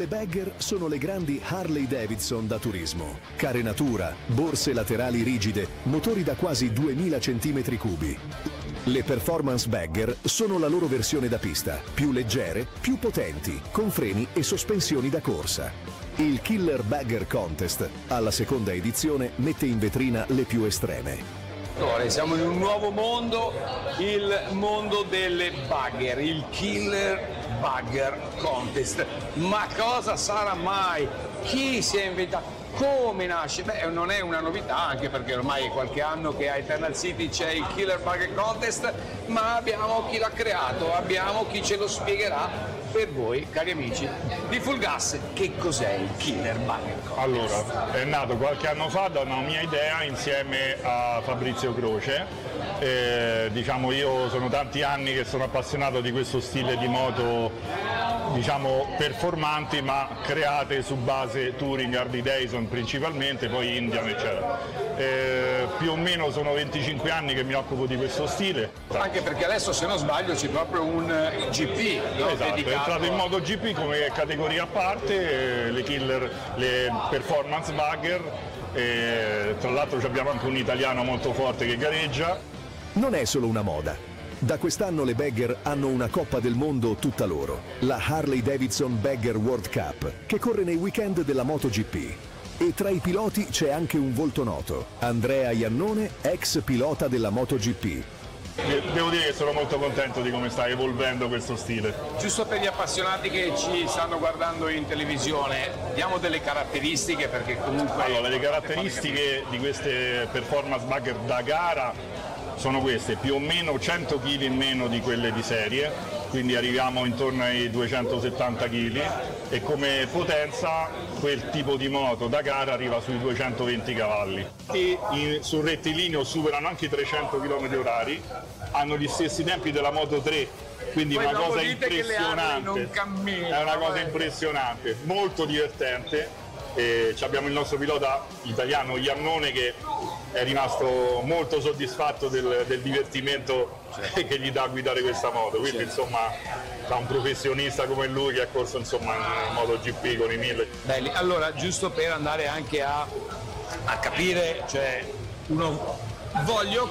Le Bagger sono le grandi Harley Davidson da turismo. Carenatura, borse laterali rigide, motori da quasi 2000 cm3. Le Performance Bagger sono la loro versione da pista, più leggere, più potenti, con freni e sospensioni da corsa. Il Killer Bagger Contest, alla seconda edizione, mette in vetrina le più estreme. Siamo in un nuovo mondo, il mondo delle bagger, il Killer Bagger Contest. Ma cosa sarà mai? Chi si è inventato? Come nasce? Beh, non è una novità, anche perché ormai è qualche anno che a Eternal City c'è il Killer Bagger Contest, ma abbiamo chi l'ha creato, abbiamo chi ce lo spiegherà per voi, cari amici di Full Gas. Che cos'è il Killer Bagger Contest? Allora, è nato qualche anno fa da una mia idea insieme a Fabrizio Croce. Diciamo, io sono tanti anni che sono appassionato di questo stile di moto, diciamo performanti, ma create su base touring, Harley Davidson principalmente, poi Indian eccetera. Più o meno sono 25 anni che mi occupo di questo stile. Anche perché adesso, se non sbaglio, c'è proprio un GP, no? Esatto, è entrato in MotoGP come categoria a parte, le Killer, le Performance Bagger, tra l'altro abbiamo anche un italiano molto forte che gareggia. Non è solo una moda. Da quest'anno le Bagger hanno una Coppa del Mondo tutta loro, la Harley Davidson Bagger World Cup, che corre nei weekend della MotoGP. E tra i piloti c'è anche un volto noto, Andrea Iannone, ex pilota della MotoGP. Devo dire che sono molto contento di come sta evolvendo questo stile. Giusto per gli appassionati che ci stanno guardando in televisione, diamo delle caratteristiche, perché comunque... Allora, le caratteristiche di queste Performance Bagger da gara sono queste: più o meno 100 kg in meno di quelle di serie, quindi arriviamo intorno ai 270 kg, e come potenza quel tipo di moto da gara arriva sui 220 cavalli. E sul rettilineo superano anche i 300 km/h, hanno gli stessi tempi della Moto 3, quindi poi una cosa impressionante. impressionante, è una cosa impressionante, molto divertente. E abbiamo il nostro pilota italiano Iannone che è rimasto molto soddisfatto del divertimento che gli dà a guidare questa moto, quindi insomma, da un professionista come lui che ha corso insomma in MotoGP con i 1000. Belli. Allora, giusto per andare anche a capire, cioè voglio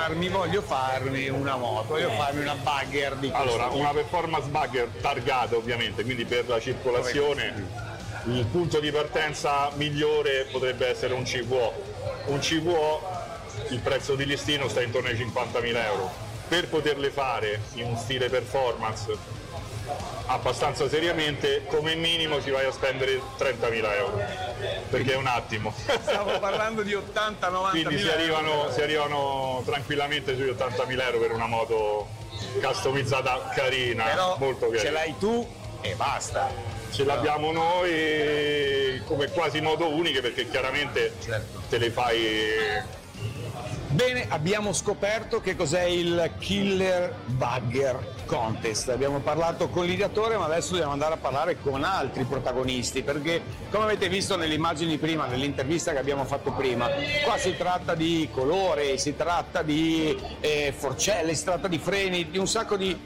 farmi una moto, voglio farmi una bagger di questo. Allora, una Performance Bagger targata ovviamente, quindi per la circolazione. Il punto di partenza migliore potrebbe essere un CVO. Un CVO, il prezzo di listino sta intorno ai 50.000 euro. Per poterle fare in un stile performance abbastanza seriamente, come minimo ci vai a spendere 30.000 euro, perché è un attimo. Stavo parlando di 80-90.000 quindi si arrivano tranquillamente sui 80.000 euro per una moto customizzata carina. Però molto carina. Ce l'hai tu e basta. Ce l'abbiamo noi come quasi moto uniche, perché chiaramente te le fai. Bene, abbiamo scoperto che cos'è il Killer Bagger Contest. Abbiamo parlato con l'ideatore, ma adesso dobbiamo andare a parlare con altri protagonisti, perché come avete visto nelle immagini prima, nell'intervista che abbiamo fatto prima, qua si tratta di colore, si tratta di forcelle, si tratta di freni, di un sacco di